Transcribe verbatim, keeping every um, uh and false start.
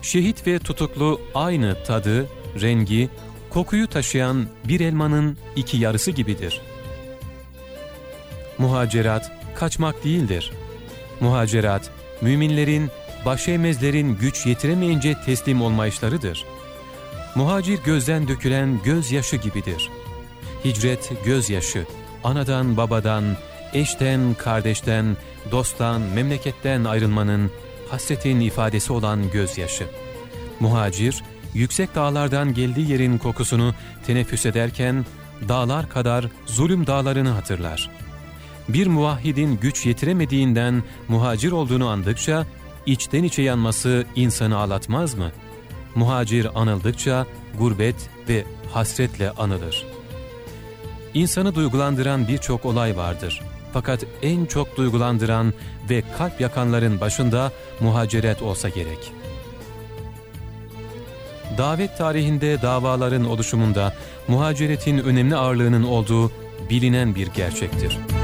Şehit ve tutuklu aynı tadı, rengi, kokuyu taşıyan bir elmanın iki yarısı gibidir. Muhacerat kaçmak değildir. Muhacerat, müminlerin, başeğmezlerin güç yetiremeyince teslim olmayışlarıdır. Muhacir gözden dökülen gözyaşı gibidir. Hicret gözyaşı, anadan babadan, eşten, kardeşten, dosttan, memleketten ayrılmanın, hasretin ifadesi olan gözyaşı. Muhacir, yüksek dağlardan geldiği yerin kokusunu teneffüs ederken, dağlar kadar zulüm dağlarını hatırlar. Bir muvahhidin güç yetiremediğinden muhacir olduğunu andıkça, içten içe yanması insanı ağlatmaz mı? Muhacir anıldıkça gurbet ve hasretle anılır. İnsanı duygulandıran birçok olay vardır. Fakat en çok duygulandıran ve kalp yakanların başında muhaceret olsa gerek. Davet tarihinde davaların oluşumunda muhaceretin önemli ağırlığının olduğu bilinen bir gerçektir.